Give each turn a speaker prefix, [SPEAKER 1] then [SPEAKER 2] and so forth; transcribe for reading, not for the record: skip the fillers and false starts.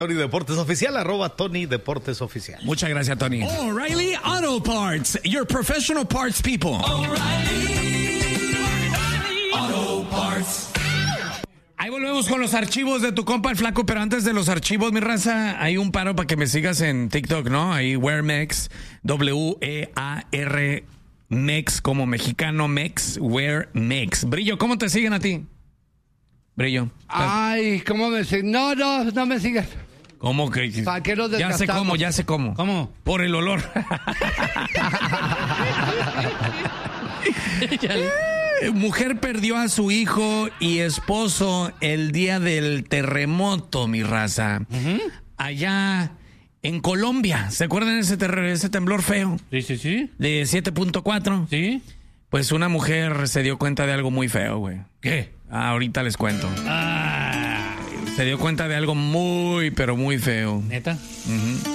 [SPEAKER 1] Tony Deportes Oficial, @Tony Deportes Oficial.
[SPEAKER 2] Muchas gracias, Tony.
[SPEAKER 3] O'Reilly Auto Parts, your professional parts people. O'Reilly Auto Parts.
[SPEAKER 2] Ahí volvemos con los archivos de tu compa el Flaco, pero antes de los archivos, mi raza, hay un paro para que me sigas en TikTok, ¿no? Ahí WearMex, WEAR Mex, como mexicano Mex, WearMex. Brillo, ¿cómo te siguen a ti? Brillo.
[SPEAKER 4] Ay, ¿cómo me siguen? No me sigas.
[SPEAKER 2] ¿Cómo que?
[SPEAKER 4] Vaqueros
[SPEAKER 2] Ya sé cómo.
[SPEAKER 4] ¿Cómo?
[SPEAKER 2] Por el olor. Mujer perdió a su hijo y esposo el día del terremoto, mi raza. Allá en Colombia. ¿Se acuerdan de ese temblor feo?
[SPEAKER 4] Sí.
[SPEAKER 2] De 7.4.
[SPEAKER 4] Sí.
[SPEAKER 2] Pues una mujer se dio cuenta de algo muy feo, güey.
[SPEAKER 4] ¿Qué?
[SPEAKER 2] Ahorita les cuento. Se dio cuenta de algo muy, pero muy feo.
[SPEAKER 4] ¿Neta?